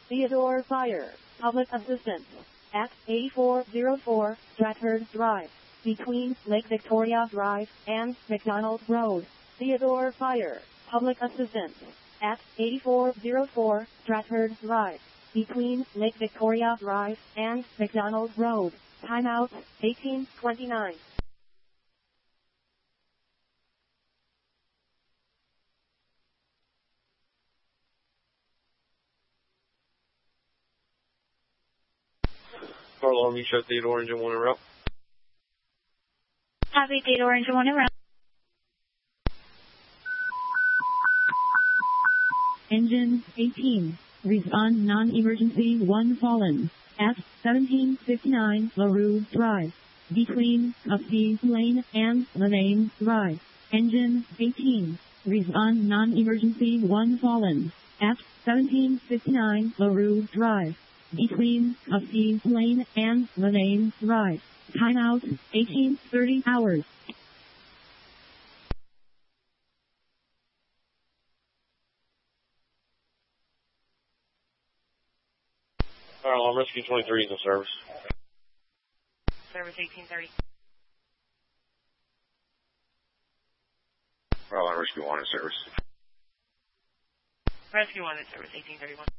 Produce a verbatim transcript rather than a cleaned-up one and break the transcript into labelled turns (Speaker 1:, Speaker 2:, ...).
Speaker 1: Theodore Fire, Public Assistance, at eighty-four oh four Stratford Drive, between Lake Victoria Drive and McDonald Road. Theodore Fire, Public Assistance, at eighty-four oh four Stratford Drive, between Lake Victoria Drive and McDonald Road. Timeout, eighteen twenty-nine.
Speaker 2: Car alarm, you shut Theodore engine one and route.
Speaker 3: Copy, Theodore engine one and route.
Speaker 1: Engine eighteen, respond non-emergency one fallen, at seventeen fifty-nine LaRue Drive, between Custody Lane and Lane Drive. Engine eighteen, respond non-emergency one fallen, at seventeen fifty-nine LaRue Drive, between Custody Lane and Lane Drive. Timeout, eighteen thirty hours.
Speaker 2: Car alarm, rescue twenty-three is in service.
Speaker 3: Service eighteen thirty.
Speaker 2: Car alarm, rescue one in service.
Speaker 3: Rescue one in service eighteen thirty-one.